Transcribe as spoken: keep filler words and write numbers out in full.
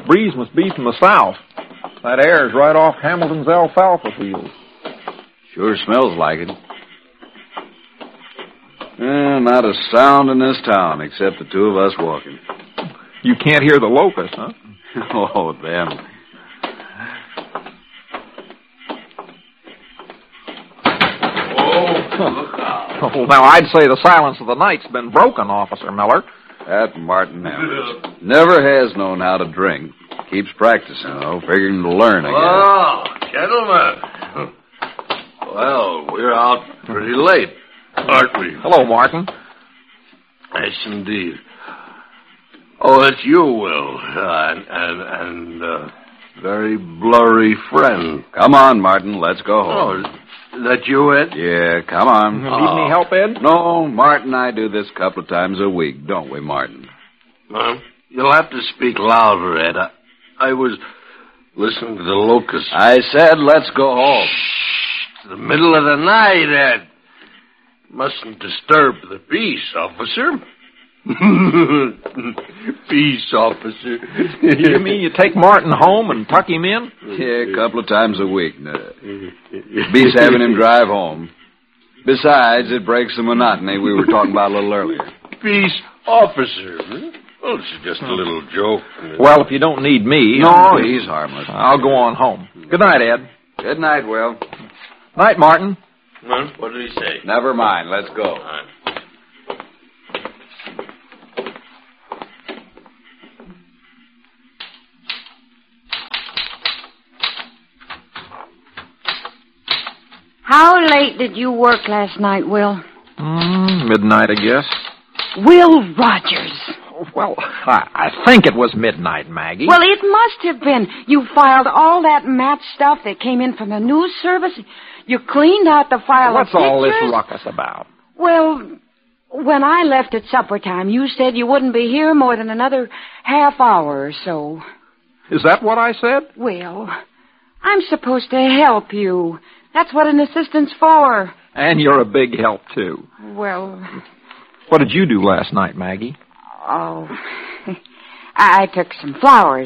breeze must be from the south. That air's right off Hamilton's alfalfa fields. Sure smells like it. Eh, not a sound in this town except the two of us walking. You can't hear the locusts, huh? Oh, them. Oh, look out. Oh, now, I'd say the silence of the night's been broken, Officer Miller. That Martin Evans never has known how to drink. Keeps practicing, though, figuring to learn, I Oh, guess. gentlemen. Well, we're out pretty late, aren't we? Hello, Martin. Yes, indeed. Oh, it's you, Will, uh, and, and, and uh, very blurry friend. Come on, Martin, let's go home. Oh, is that you, Ed? Yeah, come on. You need any help, Ed? No, Martin and I do this a couple of times a week, don't we, Martin? Well, you'll have to speak louder, Ed. I, I was listening to the locusts. I said let's go home. Shh, it's the middle of the night, Ed. Mustn't disturb the peace, officer. Peace, officer. You mean you take Martin home and tuck him in? Yeah, a couple of times a week. Uh, beats having him drive home. Besides, it breaks the monotony we were talking about a little earlier. Peace, officer. Well, it's just a little joke. Well, if you don't need me... No, he's harmless. I'll go on home. Good night, Ed. Good night, Will. Night, Martin. Huh? What did he say? Never mind. Let's go. How late did you work last night, Will? Mm, midnight, I guess. Will Rogers. Well, I, I think it was midnight, Maggie. Well, it must have been. You filed all that match stuff that came in from the news service. You cleaned out the file What's of pictures. all this ruckus about? Well, when I left at supper time, you said you wouldn't be here more than another half hour or so. Is that what I said? Well, I'm supposed to help you. That's what an assistant's for. And you're a big help, too. Well... What did you do last night, Maggie? Oh, I took some flowers